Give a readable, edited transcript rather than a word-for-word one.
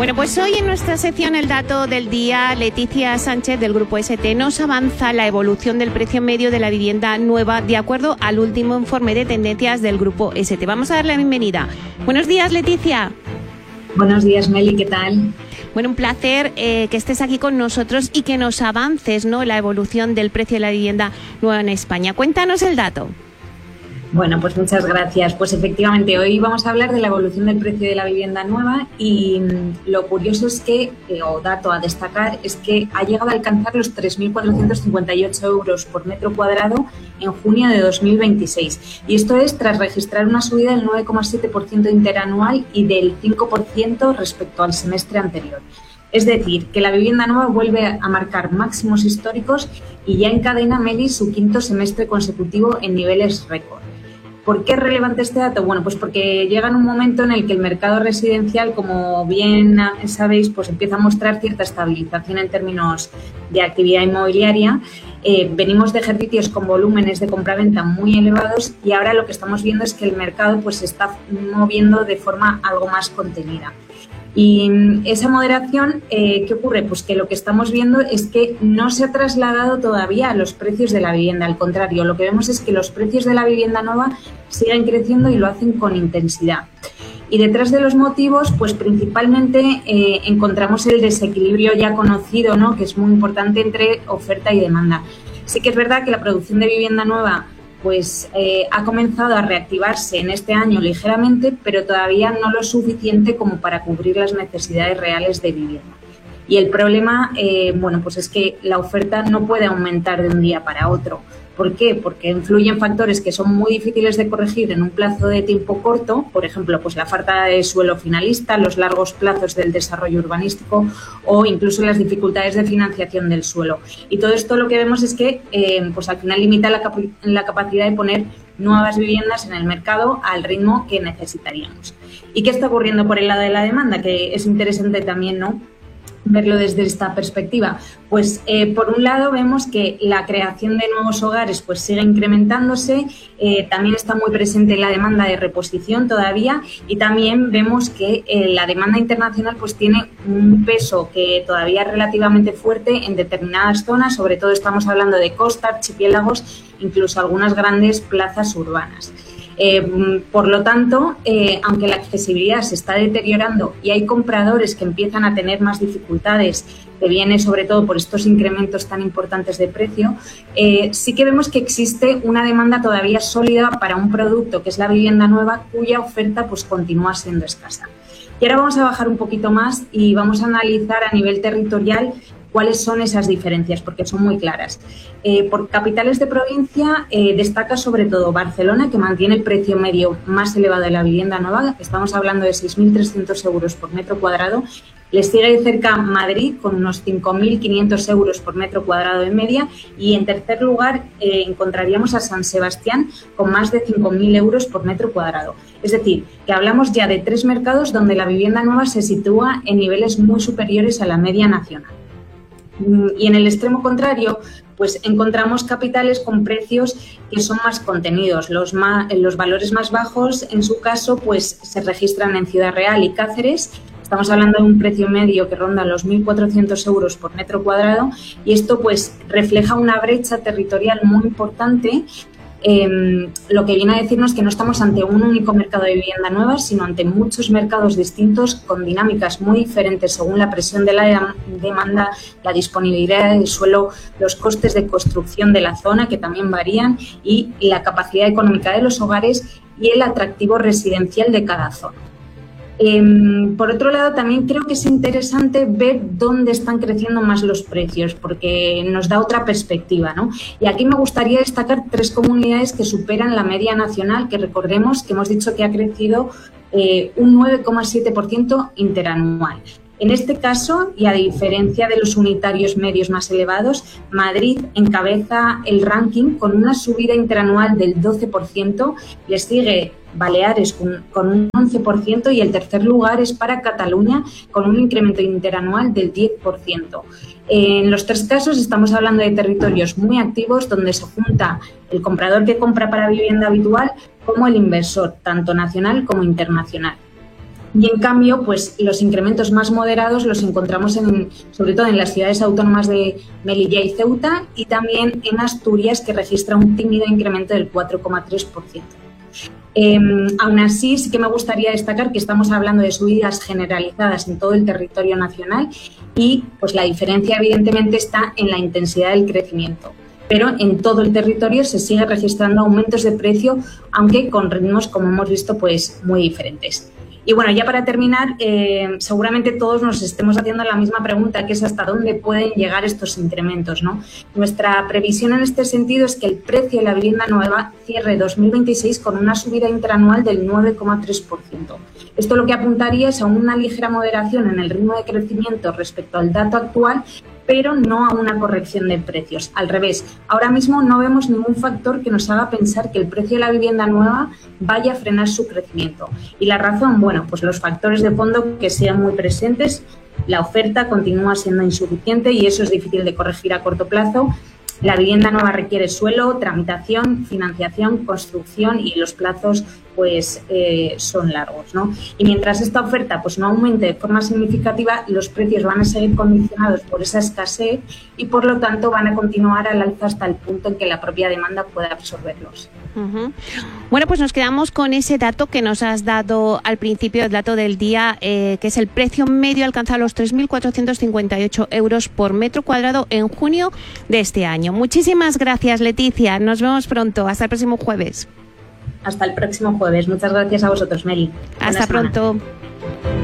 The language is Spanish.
Bueno, pues hoy en nuestra sección El Dato del Día, Leticia Sánchez del Grupo ST nos avanza la evolución del precio medio de la vivienda nueva de acuerdo al último informe de tendencias del Grupo ST. Vamos a darle la bienvenida. Buenos días, Leticia. Buenos días, Meli, ¿qué tal? Bueno, un placer que estés aquí con nosotros y que nos avances, ¿no?, la evolución del precio de la vivienda nueva en España. Cuéntanos el dato. Bueno, pues muchas gracias. Pues efectivamente, hoy vamos a hablar de la evolución del precio de la vivienda nueva y lo curioso es que, o dato a destacar, es que ha llegado a alcanzar los 3.458 euros por metro cuadrado en junio de 2026. Y esto es tras registrar una subida del 9,7% interanual y del 5% respecto al semestre anterior. Es decir, que la vivienda nueva vuelve a marcar máximos históricos y ya encadena, Meli, su quinto semestre consecutivo en niveles récord. ¿Por qué es relevante este dato? Bueno, pues porque llega en un momento en el que el mercado residencial, como bien sabéis, pues empieza a mostrar cierta estabilización en términos de actividad inmobiliaria. Venimos de ejercicios con volúmenes de compraventa muy elevados y ahora lo que estamos viendo es que el mercado pues se está moviendo de forma algo más contenida. Y esa moderación, ¿qué ocurre? Pues que lo que estamos viendo es que no se ha trasladado todavía a los precios de la vivienda. Al contrario, lo que vemos es que los precios de la vivienda nueva siguen creciendo y lo hacen con intensidad. Y detrás de los motivos, pues principalmente encontramos el desequilibrio ya conocido, ¿no?, que es muy importante entre oferta y demanda. Sí que es verdad que la producción de vivienda nueva pues ha comenzado a reactivarse en este año ligeramente, pero todavía no lo suficiente como para cubrir las necesidades reales de vivienda. Y el problema, pues es que la oferta no puede aumentar de un día para otro. ¿Por qué? Porque influyen factores que son muy difíciles de corregir en un plazo de tiempo corto, por ejemplo, pues la falta de suelo finalista, los largos plazos del desarrollo urbanístico o incluso las dificultades de financiación del suelo. Y todo esto lo que vemos es que pues al final limita la capacidad de poner nuevas viviendas en el mercado al ritmo que necesitaríamos. ¿Y qué está ocurriendo por el lado de la demanda? Que es interesante también, ¿no?, verlo desde esta perspectiva. Pues por un lado vemos que la creación de nuevos hogares pues sigue incrementándose, también está muy presente la demanda de reposición todavía y también vemos que la demanda internacional pues tiene un peso que todavía es relativamente fuerte en determinadas zonas, sobre todo estamos hablando de costa, archipiélagos, incluso algunas grandes plazas urbanas. Por lo tanto, aunque la accesibilidad se está deteriorando y hay compradores que empiezan a tener más dificultades, que viene sobre todo por estos incrementos tan importantes de precio, sí que vemos que existe una demanda todavía sólida para un producto que es la vivienda nueva, cuya oferta pues continúa siendo escasa. Y ahora vamos a bajar un poquito más y vamos a analizar a nivel territorial cuáles son esas diferencias, porque son muy claras. Por capitales de provincia destaca sobre todo Barcelona, que mantiene el precio medio más elevado de la vivienda nueva, estamos hablando de 6.300 euros por metro cuadrado. Les sigue de cerca Madrid con unos 5.500 euros por metro cuadrado de media y en tercer lugar encontraríamos a San Sebastián con más de 5.000 euros por metro cuadrado. Es decir, que hablamos ya de tres mercados donde la vivienda nueva se sitúa en niveles muy superiores a la media nacional. Y en el extremo contrario, pues encontramos capitales con precios que son más contenidos. Los valores más bajos, en su caso, pues se registran en Ciudad Real y Cáceres. Estamos hablando de un precio medio que ronda los 1.400 euros por metro cuadrado y esto pues refleja una brecha territorial muy importante. Lo que viene a decirnos que no estamos ante un único mercado de vivienda nueva, sino ante muchos mercados distintos con dinámicas muy diferentes según la presión de la demanda, la disponibilidad del suelo, los costes de construcción de la zona que también varían y la capacidad económica de los hogares y el atractivo residencial de cada zona. Por otro lado, también creo que es interesante ver dónde están creciendo más los precios, porque nos da otra perspectiva, ¿no? Y aquí me gustaría destacar tres comunidades que superan la media nacional, que recordemos que hemos dicho que ha crecido un 9,7% interanual. En este caso, y a diferencia de los unitarios medios más elevados, Madrid encabeza el ranking con una subida interanual del 12%, le sigue Baleares con un 11% y el tercer lugar es para Cataluña con un incremento interanual del 10%. En los tres casos estamos hablando de territorios muy activos donde se junta el comprador que compra para vivienda habitual como el inversor, tanto nacional como internacional. Y en cambio, pues los incrementos más moderados los encontramos sobre todo en las ciudades autónomas de Melilla y Ceuta, y también en Asturias, que registra un tímido incremento del 4,3%. Aún así, sí que me gustaría destacar que estamos hablando de subidas generalizadas en todo el territorio nacional y pues la diferencia evidentemente está en la intensidad del crecimiento. Pero en todo el territorio se sigue registrando aumentos de precio, aunque con ritmos, como hemos visto, pues muy diferentes. Y bueno, ya para terminar, seguramente todos nos estemos haciendo la misma pregunta, que es hasta dónde pueden llegar estos incrementos, ¿no? Nuestra previsión en este sentido es que el precio de la vivienda nueva cierre 2026 con una subida interanual del 9,3%. Esto lo que apuntaría es a una ligera moderación en el ritmo de crecimiento respecto al dato actual, pero no a una corrección de precios. Al revés, ahora mismo no vemos ningún factor que nos haga pensar que el precio de la vivienda nueva vaya a frenar su crecimiento. ¿Y la razón? Bueno, pues los factores de fondo que sean muy presentes. La oferta continúa siendo insuficiente y eso es difícil de corregir a corto plazo. La vivienda nueva requiere suelo, tramitación, financiación, construcción y los plazos pues son largos, ¿no? Y mientras esta oferta pues no aumente de forma significativa, los precios van a seguir condicionados por esa escasez y por lo tanto van a continuar al alza hasta el punto en que la propia demanda pueda absorberlos. Uh-huh. Bueno, pues nos quedamos con ese dato que nos has dado al principio, el dato del día, que es el precio medio alcanzado los 3.458 euros por metro cuadrado en junio de este año. Muchísimas gracias, Leticia. Nos vemos pronto. Hasta el próximo jueves. Hasta el próximo jueves. Muchas gracias a vosotros, Meli. Hasta pronto.